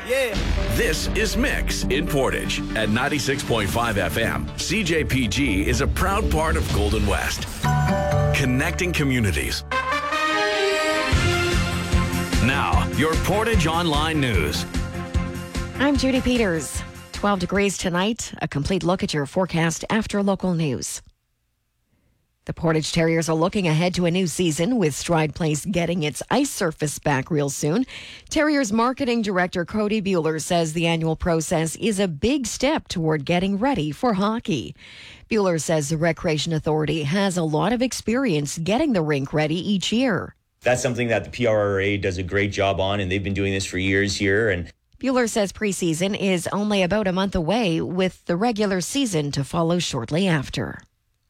Yeah. This is Mix in Portage at 96.5 FM. CJPG is a proud part of Golden West, connecting communities. Now, your Portage Online News. I'm Judy Peters. 12 degrees tonight. A complete look at your forecast after local news. The Portage Terriers are looking ahead to a new season, with Stride Place getting its ice surface back real soon. Terriers marketing director Cody Bueller says the annual process is a big step toward getting ready for hockey. Bueller says the Recreation Authority has a lot of experience getting the rink ready each year. That's something that the PRRA does a great job on, and they've been doing this for years here. And Bueller says preseason is only about a month away, with the regular season to follow shortly after.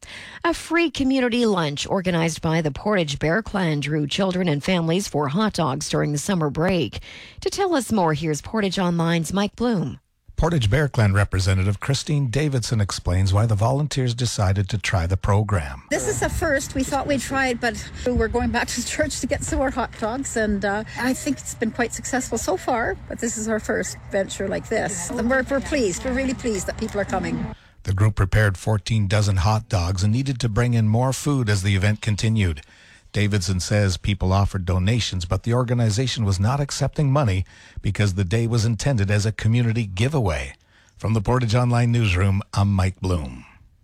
A free community lunch organized by the Portage Bear Clan drew children and families for hot dogs during the summer break. To tell us more, here's Portage Online's Mike Bloom. Portage Bear Clan representative Christine Davidson explains why the volunteers decided to try the program. This is a first. We thought we'd try it, but we're going back to church to get some more hot dogs, and I think it's been quite successful so far, but this is our first venture like this. And we're pleased. We're really pleased that people are coming. The group prepared 14 dozen hot dogs and needed to bring in more food as the event continued. Davidson says people offered donations, but the organization was not accepting money because the day was intended as a community giveaway. From the Portage Online Newsroom, I'm Mike Bloom.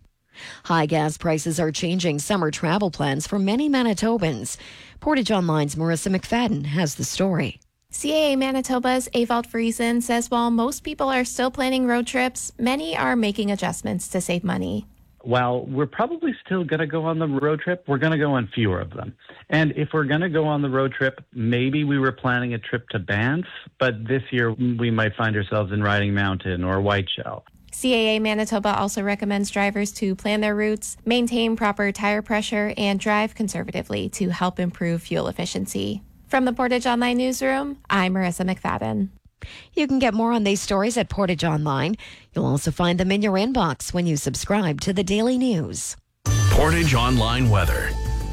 High gas prices are changing summer travel plans for many Manitobans. Portage Online's Marissa McFadden has the story. CAA Manitoba's Evald Friesen says while most people are still planning road trips, many are making adjustments to save money. While we're probably still going to go on the road trip, we're going to go on fewer of them. And if we're going to go on the road trip, maybe we were planning a trip to Banff, but this year we might find ourselves in Riding Mountain or Whiteshell. CAA Manitoba also recommends drivers to plan their routes, maintain proper tire pressure, and drive conservatively to help improve fuel efficiency. From the Portage Online Newsroom, I'm Marissa McFadden. You can get more on these stories at Portage Online. You'll also find them in your inbox when you subscribe to the Daily News. Portage Online weather.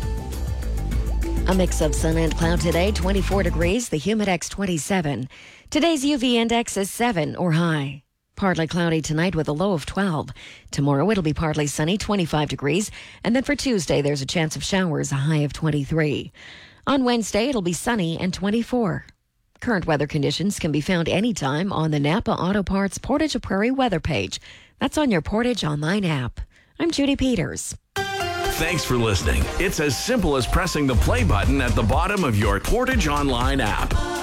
A mix of sun and cloud today, 24 degrees, the Humidex 27. Today's UV index is 7 or high. Partly cloudy tonight with a low of 12. Tomorrow it'll be partly sunny, 25 degrees. And then for Tuesday, there's a chance of showers, a high of 23. On Wednesday, it'll be sunny and 24. Current weather conditions can be found anytime on the Napa Auto Parts Portage Prairie weather page. That's on your Portage Online app. I'm Judy Peters. Thanks for listening. It's as simple as pressing the play button at the bottom of your Portage Online app.